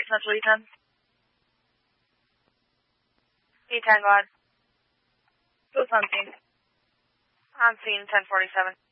Central E10. E10, go ahead. Who's on scene? On scene, 1047.